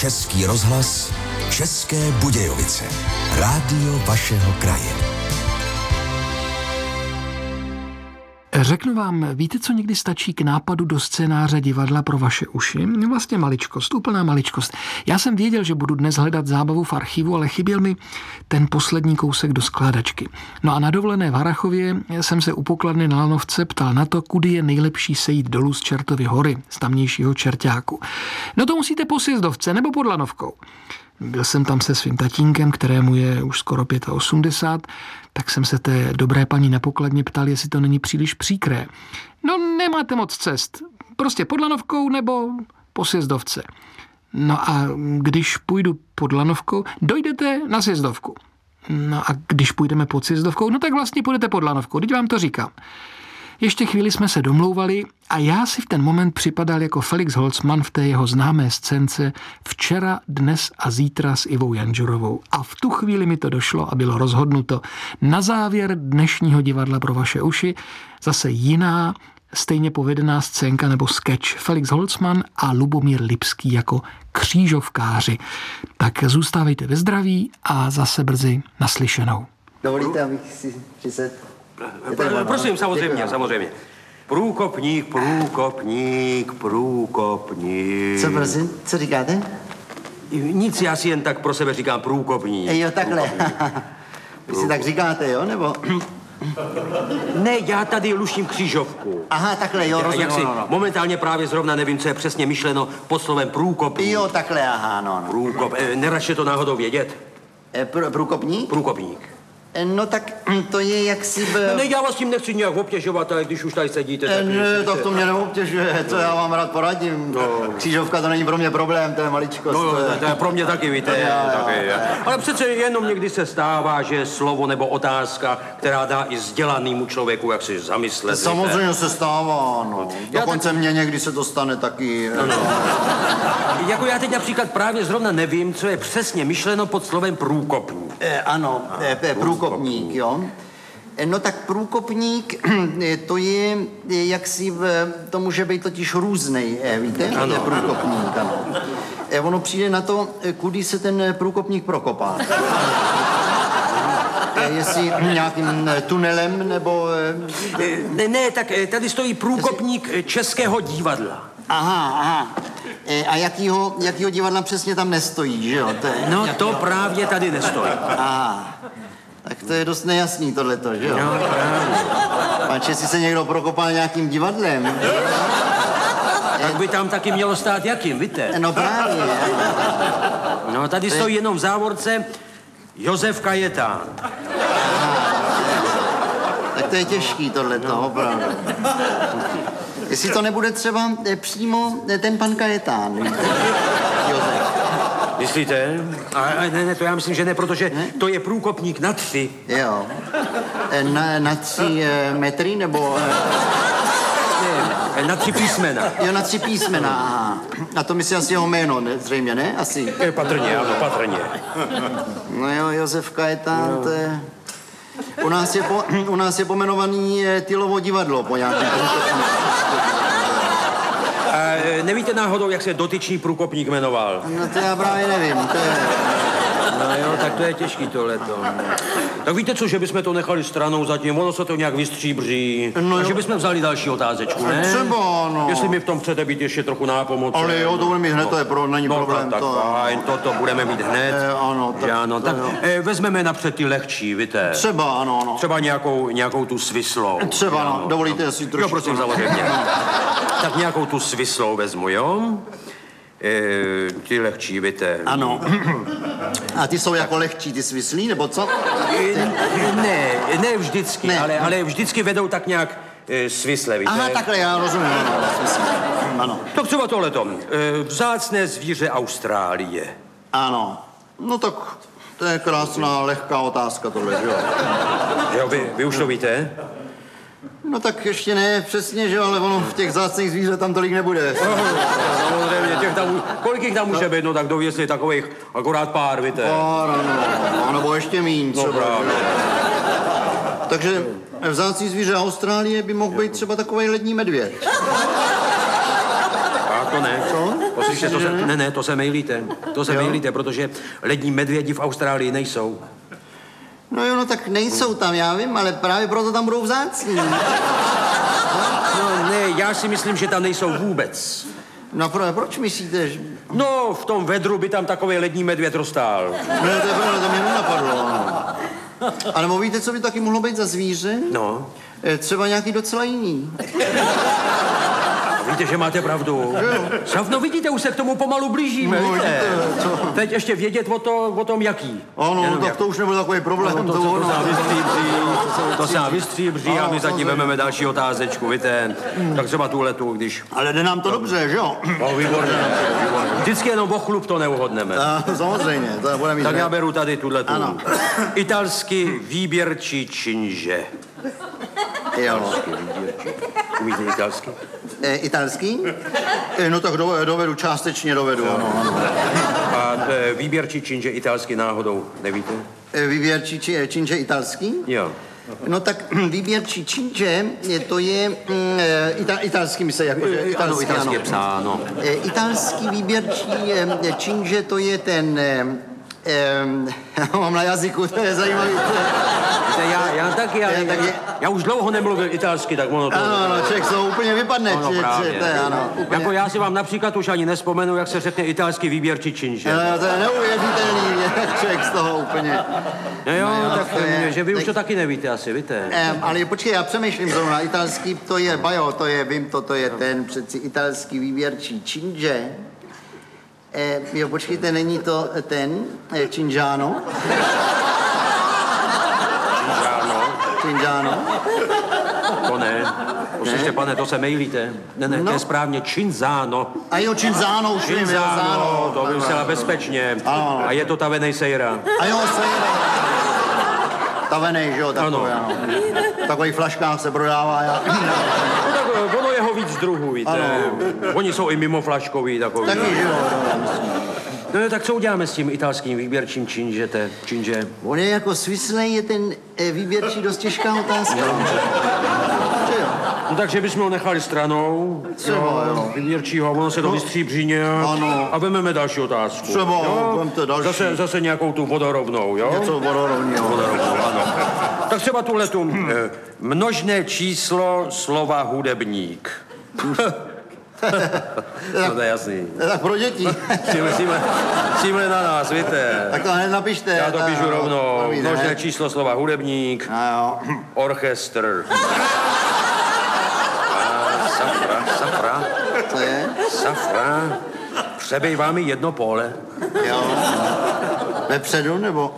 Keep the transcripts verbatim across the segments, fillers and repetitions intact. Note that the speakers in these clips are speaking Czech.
Český rozhlas, České Budějovice. Rádio vašeho kraje. Řeknu vám, víte, co někdy stačí k nápadu do scénáře divadla pro vaše uši? Vlastně maličkost, úplná maličkost. Já jsem věděl, že budu dnes hledat zábavu v archivu, ale chyběl mi ten poslední kousek do skládačky. No a na dovolené v Harrachově jsem se u pokladny na lanovce ptal na to, kudy je nejlepší sejít dolů z Čertovy hory, z tamnějšího Čerťáku. No to musíte po Sjezdovce nebo pod Lanovkou. Byl jsem tam se svým tatínkem, kterému je už skoro osmdesát pět, tak jsem se té dobré paní na pokladně ptal, jestli to není příliš příkré. No nemáte moc cest. Prostě pod Lanovkou nebo po Sjezdovce. No a když půjdu pod Lanovkou, dojdete na Sjezdovku. No a když půjdeme pod Sjezdovkou, no tak vlastně půjdete pod Lanovkou, teď vám to říkám. Ještě chvíli jsme se domlouvali a já si v ten moment připadal jako Felix Holzmann v té jeho známé scénce Včera, dnes a zítra s Ivou Janžurovou. A v tu chvíli mi to došlo a bylo rozhodnuto. Na závěr dnešního divadla pro vaše uši zase jiná, stejně povedená scénka nebo sketch. Felix Holzmann a Lubomír Lipský jako křížovkáři. Tak zůstávejte ve zdraví a zase brzy naslyšenou. Dovolíte, abych si přisedl? Prosím, samozřejmě, samozřejmě. Průkopník, průkopník, průkopník. Co prosím, co říkáte? Nic, já si jen tak pro sebe říkám průkopník. E, jo, takhle. Vy si tak říkáte, jo, nebo? Ne, já tady luštím křížovku. Aha, takhle, jo, rozumím. Jak si no, no. momentálně právě zrovna nevím, co je přesně myšleno pod slovem průkopník. Jo, takhle, aha, no, no. Průkop, e, neračte to náhodou vědět? E, pr- průkopník? Průkopník. No tak to je jaksi... B... Ne, já vás tím nechci nějak obtěžovat, ale když už tady sedíte, tak... Ne, tak to mě neobtěžuje, co já vám rád poradím. No. Křížovka to není pro mě problém, to je maličkost. No, to je, to je pro mě taky, víte. Já, taky, já, já. Ale přece jenom někdy se stává, že slovo nebo otázka, která dá i vzdělanému člověku, jak si zamyslet. Samozřejmě víte. se stává, no. Dokonce tak... mně někdy se to stane taky. No, no. Jako já teď například právě zrovna nevím, co je přesně myšleno pod slovem průkopník. E, ano, e, e, průkopník, jo. E, no tak průkopník, e, to je, e, jaksi, v, to může být totiž různej, e, víte? Ano. E, průkopník, ano. E, ono přijde na to, e, kudy se ten průkopník prokopá. E, jestli nějakým tunelem, nebo... E, ne, ne, tak tady stojí průkopník jestli... Českého divadla. Aha, aha. E, a jakýho, jakýho divadla přesně tam nestojí, že jo? To je, no jak... to právě tady nestojí. Aha. Tak to je dost nejasný tohleto, že jo? No, právě. Páč, jestli se někdo prokopal nějakým divadlem. Tak by tam taky mělo stát jakým, víte? No právě. No tady to stojí je... jenom v závorce Josef Kajetán. Tak to je těžký tohleto, no. Opravdu. Jestli to nebude třeba přímo ten pan Kajetán, víte? Josef. Myslíte? A, a ne, ne, to já myslím, že ne, protože ne? To je průkopník na tři. Jo. Na, na tři e, metry, nebo... Ne, na tři písmena. Jo, na tři písmena, aha. A to myslí asi jeho jméno, ne? Zřejmě, ne? Asi. Je patrně, ano, patrně. No jo, Josef Kajetán, no. To je... U nás je, po, u nás je pomenovaný Tylovo divadlo po nějakém... A nevíte náhodou, jak se dotyčný průkopník jmenoval? No to já právě nevím, to je... No jo, tak to je těžký tohleto. Tak víte co, že bychom to nechali stranou zatím, ono se to nějak vystříbří. No a že bychom vzali další otázečku, ne? Třeba, no. Jestli mi v tom chcete být ještě trochu nápomocen. Ale jo, to budeme mít hned, no. To je pro, není no, problém. Tak, to... tak fajn, to, to budeme mít hned. E, ano, tak... Ano, tak e, vezmeme napřed ty lehčí, víte? Třeba, ano, ano. Třeba nějakou, nějakou tu svislou. Třeba, no, dovolíte si trošku... Jo, prosím, samozřejmě. Tak nějakou tu svislou vezmu, jo? E, ty lehčí, víte. Ano. A ty jsou jako lehčí, ty svislí, nebo co? E, ne, ne vždycky, ne. Ale, ale vždycky vedou tak nějak e, svisle, víte. Aha, takhle, já rozumím, ano, svislí. Ano. Tak třeba tohleto. E, vzácné zvíře Austrálie. Ano. No tak to je krásná, lehká otázka tohle, že jo? Jo, vy, vy už to víte? No tak ještě ne přesně, že jo, ale ono v těch vzácných zvířat tam tolik nebude. No, samozřejmě, těch tam, kolik jich tam může být, no tak dověsli takových akorát pár, víte. Pár, ano, nebo ještě míň třeba. No právě. Takže vzácný zvíře Austrálie by mohl být třeba takovej lední medvěd. Tak, to ne. Co? Poslyšte, to se, ne, ne, to se mejlíte. To se Jo? mejlíte, protože lední medvědi v Austrálii nejsou. No jo, no tak nejsou tam, já vím, ale právě proto tam budou vzácní. No ne, já si myslím, že tam nejsou vůbec. No pro, proč myslíte, že... No, v tom vedru by tam takový lední medvěd rostál. No to je pravda, to mě nenapadlo. No. A nebo víte, co by taky mohlo být za zvíře? No. Eh, Třeba nějaký docela jiný. Víte, že máte pravdu. Šaf, no vidíte, už se k tomu pomalu blížíme, No, víte. vidíte, co? Teď ještě vědět o, to, o tom, jaký. Ano, Jenom tak jak. to už nebyl takový problém. No, to, to, to, ono- se nám vystříbří, to se nám vystříbří a Ano, my zatím samozřejmě. vezmeme další otázečku, víte. Tak třeba tuhletu, když... Ale jde nám to dobře, že jo? No, výborně, výborně. Vždycky jenom o chlup to neuhodneme. A, samozřejmě, to bude mít... Tak já ne- beru tady tuhletu. Ano. Italsky výběrčí činže. Jo. Umíte italsky? E, italský? E, no tak dovedu, dovedu částečně dovedu, ano, ano. A e, výběrčí činže italsky náhodou, nevíte? E, výběrčí či, činže italský? Jo. No tak výběrčí činže, je, to je mm, e, ita, italský, myslí, jakože Ano, italský, italsky ano. je psáno. E, italský výběrčí e, činže, to je ten... E, e, mám na jazyku, to je zajímavý. Víte, já, já taky, ale Já já, taky. já už dlouho nemluvil italsky, tak ono to... Ano, ano, člověk se ho úplně vypadne. Ano, či- či- právě. to je, ano, úplně. Jako já si vám například už ani nespomenu, jak se řekne italský výběrčí činže. No, to je neuvěřitelný, jak člověk z toho úplně... No jo, no jo, tak to je- že vy už tak- to taky nevíte asi, víte? Um, ale počkej, já přemýšlím zrovna, italský, to je, bajo, to je, vím to, to je ten přeci italský výběrčí činže. Eh, jo, počkejte, není to ten, eh, Cingiano? Ano, Cingiano? to ne. Poslyšte, pane, to se mejlíte. Ne, ne, to No. je správně Cinzano. A jo, Cinzano, už vím, jo, Cinzano, Zano. to by se bezpečně. Ano. A je to tavenej sejra. A jo, sejre. Tavenej, že jo, takový, ano. V takových flaškách se prodává, já. No tak ono je ho víc druhů, víte. Ano. Oni jsou i mimo flaškový takový. Taky, že jo. No jo, tak co uděláme s tím italským výběrčím činžete, činže? On je jako svislej, je ten eh, výběrčí dost těžká otázka. Že jo? No takže bychom ho nechali stranou. Třeba, jo. Výběrčího, ono se to vystříbří nějak. Ano. A vememe další otázku. Třeba, jo? vemte další. Zase, zase nějakou tu vodorovnou, jo? Něco vodorovního. Vodorovnou, ano. Tak třeba tuhletu eh, množné číslo slova hudebník. No to je jasný. Tak pro děti. Tímhle, tímhle, tímhle na nás, víte. Tak to hned napište. Já to tak, píšu no, rovnou. povídej, Množné ne? číslo slova hudebník, A jo. orchestr. A safra, safra, Co je? safra. Přebejvá mi jedno pole. Jo. Vepředu nebo?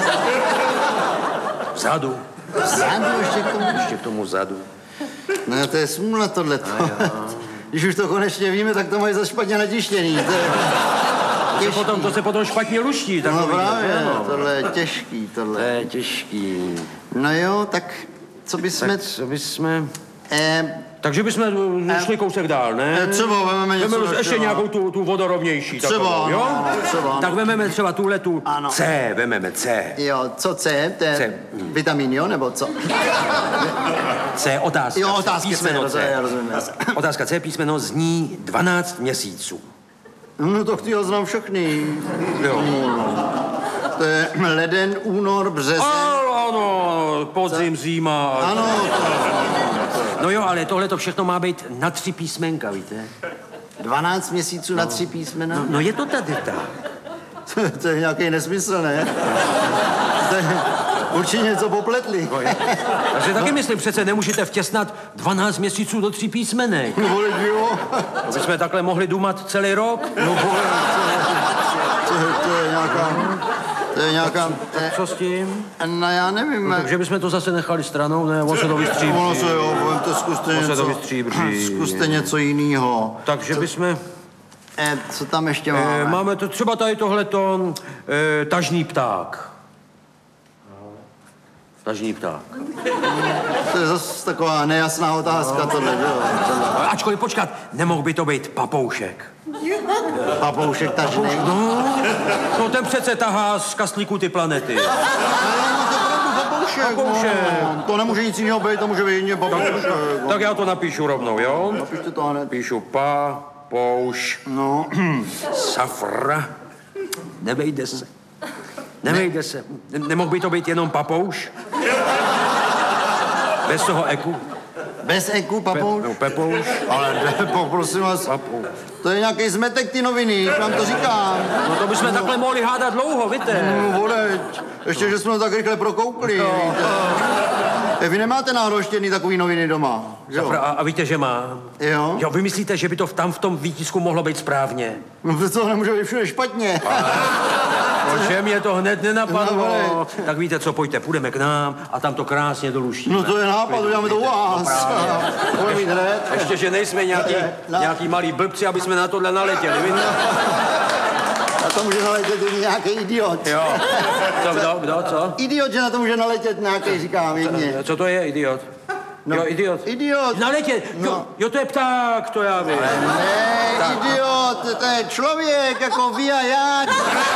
Vzadu. Vzadu ještě k tomu? Ještě k tomu zadu. No to je smůla tohleto. Když už to konečně víme, tak to mají za špatně natištěný. To je To se těžký. potom, to se potom špatně luští. No takový, právě, no. tohle je těžký, To tohle. je těžký. No jo, tak co bychom... Tak co bychom... Eh, Takže bychom šli kousek dál, ne? eh, třeba vememe něco Vememe dalšího. ještě nějakou tu, tu vodorovnější. Třeba, takovou, jo? ano, ano, třeba, ano. Tak vememe třeba tuhle tu Ano. C, vememe C. Jo, co C? To je C. vitamin, jo, nebo co? C, otázka. Jo, C, otázka C, písmeno to je, rozumím. Otázka C, písmeno zní dvanáct měsíců. No to ty ho znám všechny. Jo. To je leden, únor, březen. Ano, ano, podzim, zima. Ano, No jo, ale tohle to všechno má být na tři písmenka, víte? dvanáct měsíců na tři písmena. No, no je to tady tak. To je nějaký nesmysl, ne? To je určitě něco popletli. No, je. Takže taky myslím, přece nemůžete vtěsnat dvanáct měsíců do tří písmenek. No vole, jo. Aby jsme takhle mohli dumat celý rok. No vole, to, je- to je nějaká... To je nějaká... eh, Co s tím? No já nevím. Takže bychom to zase nechali stranou, ne? On se to vystříbří. Ono se jo, to zkuste On se něco... to vystříbří. Zkuste něco jiného. Takže bychom... Eh, co tam ještě E, máme? máme to třeba tady tohleto e, tažný pták. Tažný pták. To je zase taková nejasná otázka, tohle, že jo? Ale ačkoliv počkat, nemohl by to být papoušek. Papoušek tažný. No, no ten přece tahá z kastlíku ty planety. Papoušek, Papoušek. no. To nemůže nic jiného být, to může být jedině papoušek. Tak já to napíšu rovnou, jo? Napište to hned. Píšu pa, Papouš. No, Safra. Nevejde se. Nevejde se. Ne- nemohl by to být jenom papouš? Bez toho eku. bez eku, papouš. Pe- no, Pepouš. Ale ne, poprosím vás, Papouš. to je nějaký zmetek ty noviny, vám to říkám. No to bychom takhle mohli hádat dlouho, víte. No, vole, ještě, že jsme to tak rychle prokoukli, No. víte. E, Vy nemáte náhodou ještě jedný takový noviny doma, že Safra, jo? a, a víte, že má? Jo? Jo, vy myslíte, že by to v- tam v tom výtisku mohlo být správně? No to nemůže být všude špatně. Že mě to hned No, nenapadlo. vole. Tak víte co, pojďte, půjdeme k nám a tam to krásně doluštíme. No to je nápad, uděláme to u vás. Budeme mít hned. Ještě, že nejsme nějaký, No. nějaký malí blbci, aby jsme na tohle naletěli, víte? Na to může naletět i nějaký idiot. Jo. Co, kdo, kdo, co? Idiot, že na to může naletět nějaký, říkám jedně. Co to je, idiot? No, Jo, idiot. Idiot. Naletět, jo, No. jo, to je pták, to já vím. Ne, idiot, to je člověk, jako vy a já.